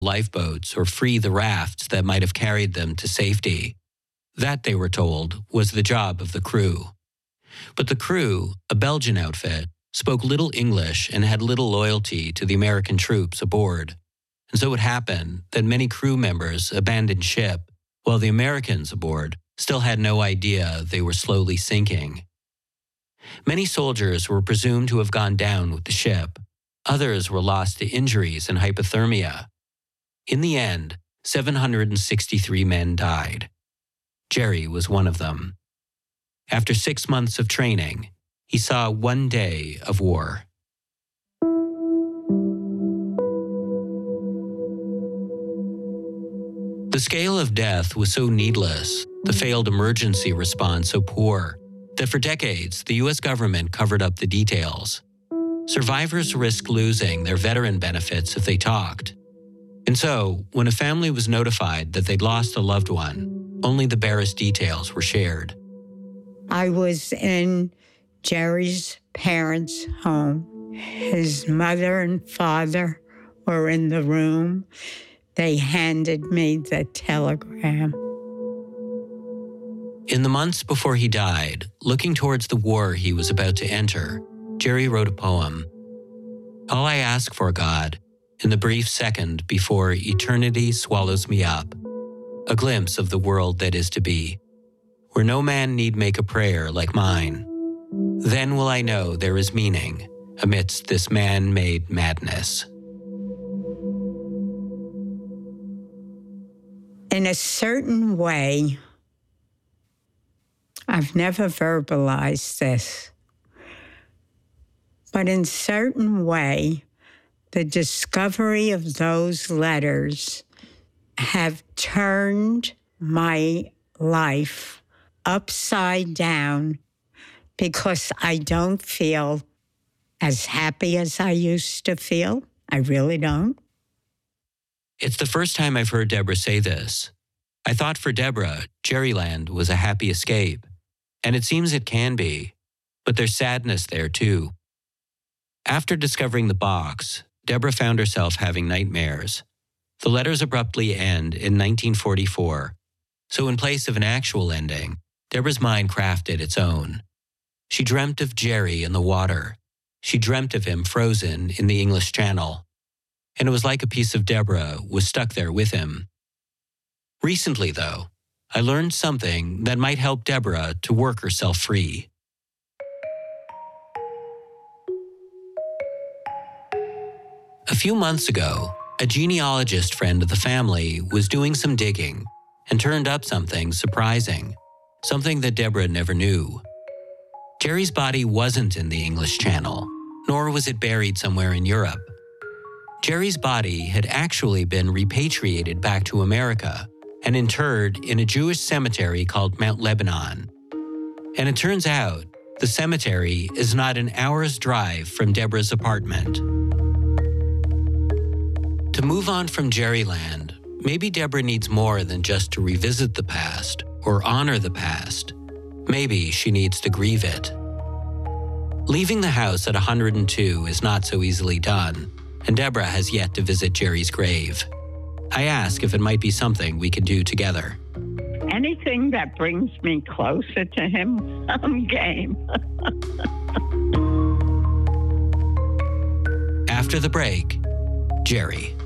lifeboats or free the rafts that might have carried them to safety. That, they were told, was the job of the crew. But the crew, a Belgian outfit, spoke little English and had little loyalty to the American troops aboard. And so it happened that many crew members abandoned ship, while the Americans aboard still had no idea they were slowly sinking. Many soldiers were presumed to have gone down with the ship. Others were lost to injuries and hypothermia. In the end, 763 men died. Jerry was one of them. After 6 months of training, he saw 1 day of war. The scale of death was so needless, the failed emergency response so poor, that for decades the U.S. government covered up the details. Survivors risked losing their veteran benefits if they talked. And so, when a family was notified that they'd lost a loved one, only the barest details were shared. I was in Jerry's parents' home. His mother and father were in the room. They handed me the telegram. In the months before he died, looking towards the war he was about to enter, Jerry wrote a poem. All I ask for, God, in the brief second before eternity swallows me up, a glimpse of the world that is to be, where no man need make a prayer like mine. Then will I know there is meaning amidst this man-made madness. In a certain way, I've never verbalized this, but in a certain way, the discovery of those letters have turned my life upside down because I don't feel as happy as I used to feel. I really don't. It's the first time I've heard Deborah say this. I thought for Deborah, Jerryland was a happy escape. And it seems it can be, but there's sadness there too. After discovering the box, Deborah found herself having nightmares. The letters abruptly end in 1944. So in place of an actual ending, Deborah's mind crafted its own. She dreamt of Jerry in the water. She dreamt of him frozen in the English Channel. And it was like a piece of Deborah was stuck there with him. Recently, though, I learned something that might help Deborah to work herself free. A few months ago, a genealogist friend of the family was doing some digging and turned up something surprising, something that Deborah never knew. Jerry's body wasn't in the English Channel, nor was it buried somewhere in Europe. Jerry's body had actually been repatriated back to America and interred in a Jewish cemetery called Mount Lebanon. And it turns out the cemetery is not an hour's drive from Deborah's apartment. To move on from Jerryland, maybe Deborah needs more than just to revisit the past or honor the past. Maybe she needs to grieve it. Leaving the house at 102 is not so easily done, and Deborah has yet to visit Jerry's grave. I ask if it might be something we could do together. Anything that brings me closer to him, I'm game. After the break, Jerry.